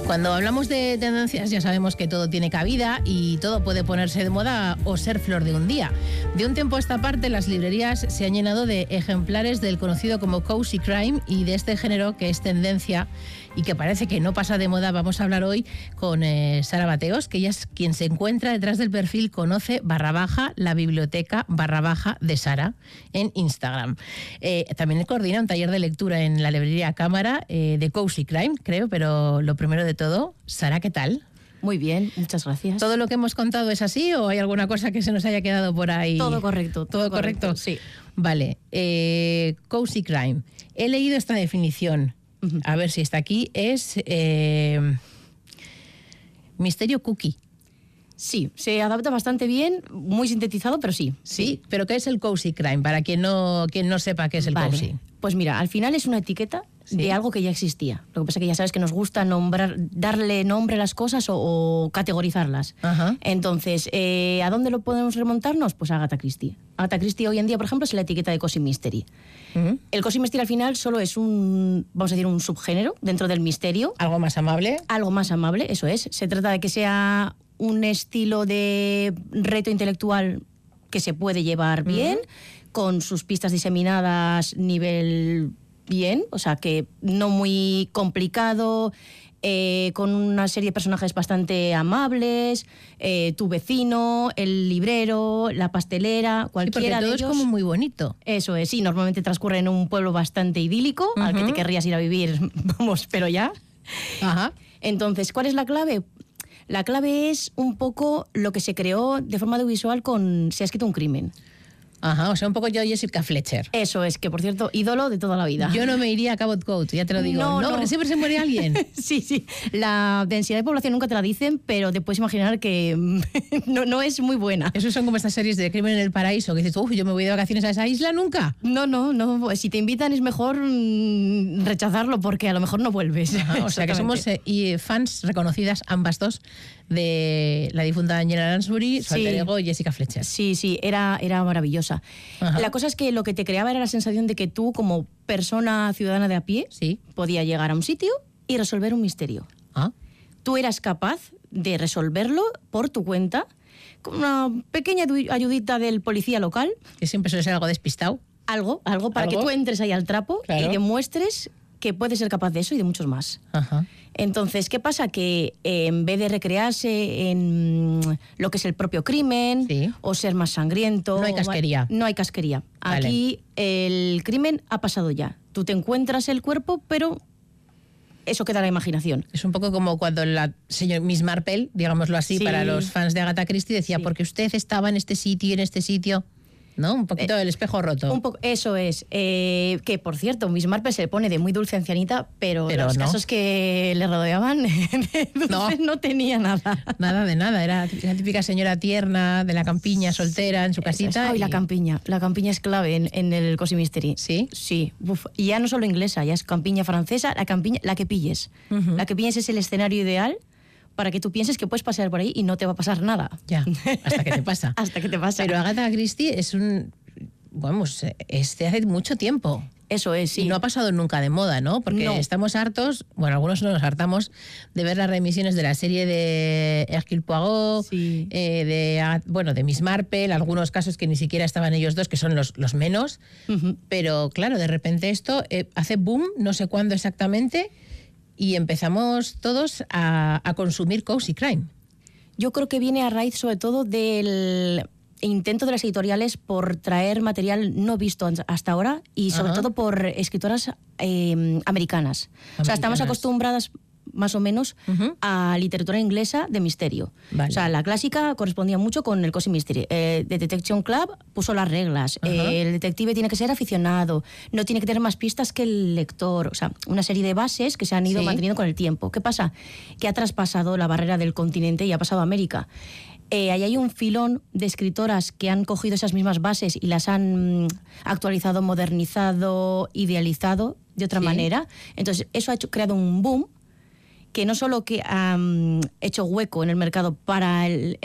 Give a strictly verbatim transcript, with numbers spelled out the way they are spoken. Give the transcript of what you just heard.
Cuando hablamos de tendencias ya sabemos que todo tiene cabida y todo puede ponerse de moda o ser flor de un día. De un tiempo a esta parte las librerías se han llenado de ejemplares del conocido como Cozy Crime y de este género que es tendencia y que parece que no pasa de moda. Vamos a hablar hoy con eh, Sara Mateos, que ella es quien se encuentra detrás del perfil Conoce barra baja la biblioteca barra baja de Sara en Instagram. Eh, también coordina un taller de lectura en la librería Cámara eh, de Cozy Crime, creo, pero lo primero de todo, Sara, ¿qué tal? Muy bien, muchas gracias. ¿Todo lo que hemos contado es así o hay alguna cosa que se nos haya quedado por ahí? Todo correcto. ¿Todo, ¿Todo correcto? correcto? Sí. Vale. Eh, Cozy Crime. He leído esta definición. Uh-huh. A ver si está aquí. Es eh, misterio cookie. Sí, se adapta bastante bien, muy sintetizado, pero sí. Sí, pero ¿qué es el Cozy Crime? Para quien no, quien no sepa qué es el vale. cozy. Pues mira, al final es una etiqueta ¿Sí? de algo que ya existía. Lo que pasa es que ya sabes que nos gusta nombrar, darle nombre a las cosas o, o categorizarlas. Ajá. Entonces, eh, ¿a dónde lo podemos remontarnos? Pues a Agatha Christie. Agatha Christie hoy en día, por ejemplo, es la etiqueta de Cozy Mystery. Uh-huh. El Cozy Mystery al final solo es un, vamos a decir, un subgénero dentro del misterio. Algo más amable. Algo más amable, eso es. Se trata de que sea un estilo de reto intelectual que se puede llevar bien, uh-huh. con sus pistas diseminadas nivel bien, o sea que no muy complicado, eh, con una serie de personajes bastante amables, eh, tu vecino, el librero, la pastelera, cualquiera sí, de todo ellos. Es como muy bonito. Eso es, sí, normalmente transcurre en un pueblo bastante idílico, uh-huh. al que te querrías ir a vivir, vamos, pero ya. Ajá. Entonces, ¿cuál es la clave? La clave es un poco lo que se creó de forma audiovisual con Se ha escrito un crimen. Ajá, o sea, un poco yo Jessica Fletcher. Eso es, que por cierto, ídolo de toda la vida. Yo no me iría a Cabot Cove, ya te lo digo. No, no, no. porque siempre se muere alguien. Sí, sí. La densidad de población nunca te la dicen, pero te puedes imaginar que no, no es muy buena. Esos son como estas series de Crimen en el Paraíso, que dices, uff, yo me voy de vacaciones a esa isla nunca. No, no, no. Si te invitan es mejor rechazarlo porque a lo mejor no vuelves. Ajá, o sea que somos eh, y fans reconocidas ambas dos de la difunta Angela Lansbury, su alter ego Jessica Fletcher. Sí, sí, era, era maravillosa. Ajá. La cosa es que lo que te creaba era la sensación de que tú, como persona ciudadana de a pie, sí. podía llegar a un sitio y resolver un misterio. ¿Ah? Tú eras capaz de resolverlo por tu cuenta, con una pequeña ayudita del policía local. Que siempre suele ser algo despistado. Algo, algo para ¿Algo? que tú entres ahí al trapo claro. y demuestres que puedes ser capaz de eso y de muchos más. Ajá. Entonces, ¿qué pasa? Que eh, en vez de recrearse en mm, lo que es el propio crimen sí. o ser más sangriento... No hay casquería. No hay casquería. Vale. Aquí el crimen ha pasado ya. Tú te encuentras el cuerpo, pero eso queda a la imaginación. Es un poco como cuando la señora Miss Marple, digámoslo así, sí. para los fans de Agatha Christie, decía, sí. porque usted estaba en este sitio y en este sitio... ¿No? Un poquito eh, el espejo roto. Un poco, eso es. Eh, que, por cierto, Miss Marple se pone de muy dulce ancianita, pero, pero los no. casos que le rodeaban de dulce no. no tenía nada. Nada de nada. Era la típica señora tierna de la campiña, soltera, en su casita. Ay, y... la campiña. La campiña es clave en, en el Cozy Mystery. ¿Sí? Sí. Uf. Y ya no solo inglesa, ya es campiña francesa, la campiña, la que pilles. Uh-huh. La que pilles es el escenario ideal para que tú pienses que puedes pasear por ahí y no te va a pasar nada. Ya, hasta que te pasa. Hasta que te pasa. Pero Agatha Christie es un... Vamos, es de hace mucho tiempo. Eso es, sí. Y no ha pasado nunca de moda, ¿no? Porque no. estamos hartos, bueno, algunos no nos hartamos de ver las reemisiones de la serie de Hercule Poirot, sí. eh, de, bueno, de Miss Marple, algunos casos que ni siquiera estaban ellos dos, que son los, los menos. Uh-huh. Pero claro, de repente esto eh, hace boom, no sé cuándo exactamente, y empezamos todos a, a consumir Cozy Crime. Yo creo que viene a raíz sobre todo del intento de las editoriales por traer material no visto hasta ahora y sobre Ajá. todo por escritoras eh, americanas. americanas. O sea, estamos acostumbradas más o menos uh-huh. a literatura inglesa de misterio. Vale. O sea, la clásica correspondía mucho con el Cozy Mystery. Eh, The Detection Club puso las reglas. Uh-huh. Eh, el detective tiene que ser aficionado, no tiene que tener más pistas que el lector. O sea, una serie de bases que se han ido sí. manteniendo con el tiempo. ¿Qué pasa? Que ha traspasado la barrera del continente y ha pasado a América. Eh, ahí hay un filón de escritoras que han cogido esas mismas bases y las han mm, actualizado, modernizado, idealizado de otra sí. manera. Entonces, eso ha hecho, creado un boom que no solo que ha um, hecho hueco en el mercado para el